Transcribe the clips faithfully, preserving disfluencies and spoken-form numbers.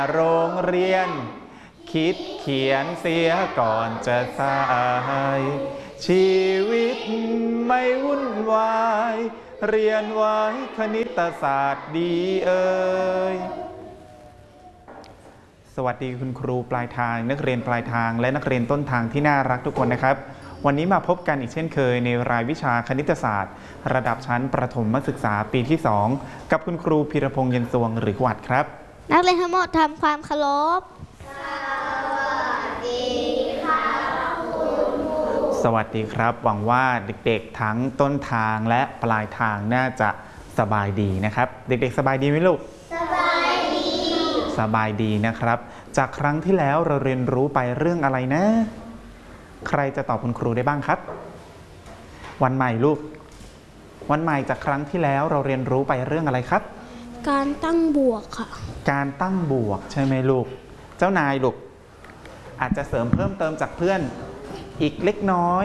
โรงเรียนคิดเขียนเสียก่อนจะสายชีวิตไม่วุ่นวายเรียนไว้คณิตศาสตร์ดีเอ่ยสวัสดีคุณครูปลายทางนักเรียนปลายทางและนักเรียนต้นทางที่น่ารักทุกคนนะครับวันนี้มาพบกันอีกเช่นเคยในรายวิชาคณิตศาสตร์ระดับชั้นประถมศึกษาปีที่สองกับคุณครูพีรพงษ์เย็นสวงหรือวัดครับนักเรียนทั้งหมดทำความเคารพสวัสดีครับหวังว่าเด็กๆทั้งต้นทางและปลายทางน่าจะสบายดีนะครับเด็กๆสบายดีไหมลูกสบายดีสบายดีนะครับจากครั้งที่แล้วเราเรียนรู้ไปเรื่องอะไรนะใครจะตอบคุณครูได้บ้างครับวันใหม่ลูกวันใหม่จากครั้งที่แล้วเราเรียนรู้ไปเรื่องอะไรครับการตั้งบวกค่ะการตั้งบวกใช่ไหมลูกเจ้านายลูกอาจจะเสริมเพิ่มเติมจากเพื่อนอีกเล็กน้อย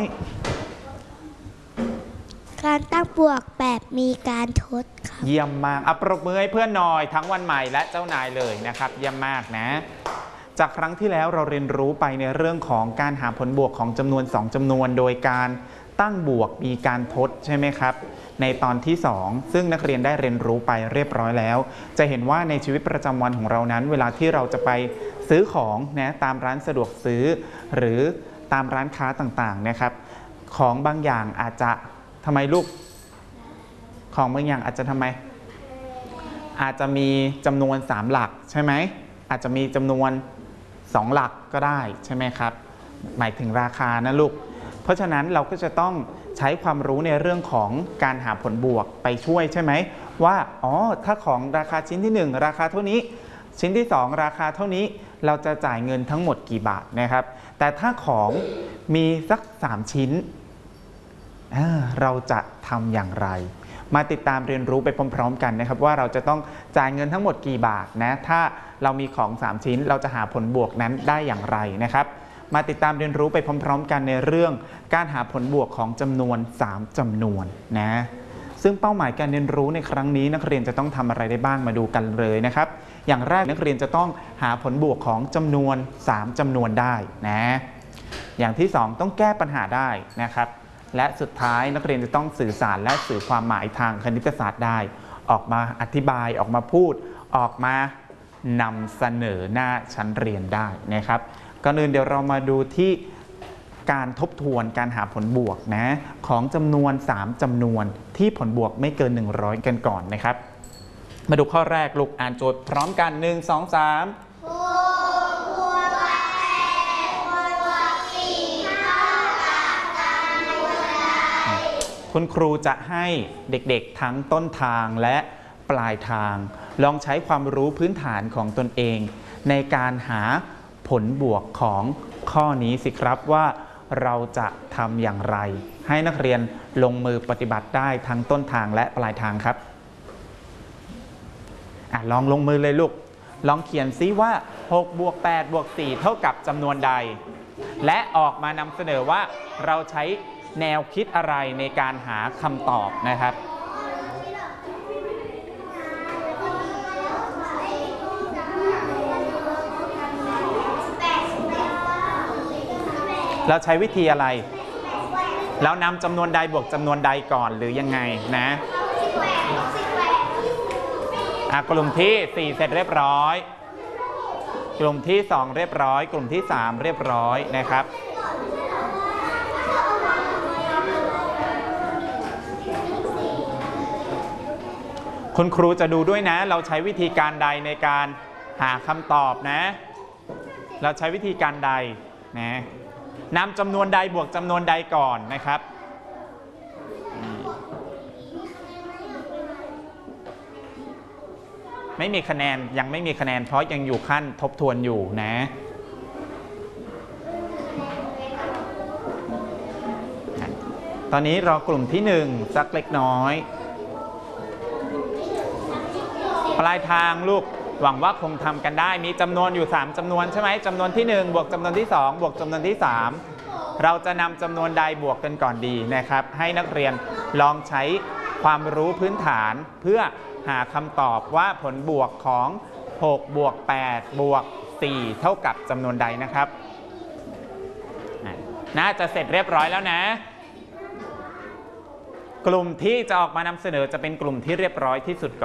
การตั้งบวกแบบมีการทดค่ะเยี่ยมมากอัปรบมือให้เพื่อนหน่อยทั้งวันใหม่และเจ้านายเลยนะครับเยี่ยมมากนะจากครั้งที่แล้วเราเรียนรู้ไปในเรื่องของการหาผลบวกของจำนวนสองจำนวนโดยการตั้งบวกมีการทดใช่ไหมครับในตอนที่สองซึ่งนักเรียนได้เรียนรู้ไปเรียบร้อยแล้วจะเห็นว่าในชีวิตประจำวันของเรานั้นเวลาที่เราจะไปซื้อของนะตามร้านสะดวกซื้อหรือตามร้านค้าต่างๆนะครับของบางอย่างอาจจะทำไมลูกของบางอย่างอาจจะทำไมอาจจะมีจำนวนสามหลักใช่ไหมอาจจะมีจำนวนสองหลักก็ได้ใช่ไหมครับหมายถึงราคานะลูกเพราะฉะนั้นเราก็จะต้องใช้ความรู้ในเรื่องของการหาผลบวกไปช่วยใช่ไหมว่าอ๋อถ้าของราคาชิ้นที่หนึ่งราคาเท่านี้ชิ้นที่สองราคาเท่านี้เราจะจ่ายเงินทั้งหมดกี่บาทนะครับแต่ถ้าของมีสักสามชิ้นเราจะทำอย่างไรมาติดตามเรียนรู้ไปพร้อมๆกันนะครับว่าเราจะต้องจ่ายเงินทั้งหมดกี่บาทนะถ้าเรามีของสามชิ้นเราจะหาผลบวกนั้นได้อย่างไรนะครับมาติดตามเรียนรู้ไปพร้อมๆกันในเรื่องการหาผลบวกของจำนวนสามจำนวนนะซึ่งเป้าหมายการเรียนรู้ในครั้งนี้นักเรียนจะต้องทำอะไรได้บ้างมาดูกันเลยนะครับอย่างแรกนักเรียนจะต้องหาผลบวกของจำนวนสามจำนวนได้นะอย่างที่สองต้องแก้ปัญหาได้นะครับและสุดท้ายนักเรียนจะต้องสื่อสารและสื่อความหมายทางคณิตศาสตร์ได้ออกมาอธิบายออกมาพูดออกมานำเสนอหน้าชั้นเรียนได้นะครับก่อนอื่นเดี๋ยวเรามาดูที่การทบทวนการหาผลบวกนะของจำนวนสามจำนวนที่ผลบวกไม่เกินหนึ่งร้อยกันก่อนนะครับมาดูข้อแรกลูกอ่านโจทย์พร้อมกันหนึ่ง สอง สามคุณครูจะให้เด็กๆทั้งต้นทางและปลายทางลองใช้ความรู้พื้นฐานของตนเองในการหาผลบวกของข้อนี้สิครับว่าเราจะทำอย่างไรให้นักเรียนลงมือปฏิบัติได้ทั้งต้นทางและปลายทางครับอ่ะลองลงมือเลยลูกลองเขียนซิว่าหกบวกแปดบวกสี่เท่ากับจำนวนใดและออกมานำเสนอว่าเราใช้แนวคิดอะไรในการหาคำตอบนะครับเราใช้วิธีอะไรเรานำจำนวนใดบวกจำนวนใดก่อนหรือยังไงนะอ่ะกลุ่มที่สี่เสร็จเรียบร้อยกลุ่มที่สองเรียบร้อยกลุ่มที่สามเรียบร้อยนะครับคุณครูจะดูด้วยนะเราใช้วิธีการใดในการหาคำตอบนะเราใช้วิธีการใดนะนำจำนวนใดบวกจำนวนใดก่อนนะครับไม่มีคะแนนยังไม่มีคะแนนเพราะยังอยู่ขั้นทบทวนอยู่นะตอนนี้รอกลุ่มที่หนึ่งสักเล็กน้อยปลายทางลูกหวังว่าคงทำกันได้มีจำนวนอยู่สามจำนวนใช่ไหมจำนวนที่หนึ่งบวกจำนวนที่สองบวกจำนวนที่สามเราจะนำจำนวนใดบวกกันก่อนดีนะครับให้นักเรียนลองใช้ความรู้พื้นฐานเพื่อหาคำตอบว่าผลบวกของหกบวกแปดบวกสี่เท่ากับจำนวนใดนะครับน่าจะเสร็จเรียบร้อยแล้วนะกลุ่มที่จะออกมานำเสนอจะเป็นกลุ่มที่เรียบร้อยที่สุดก่อน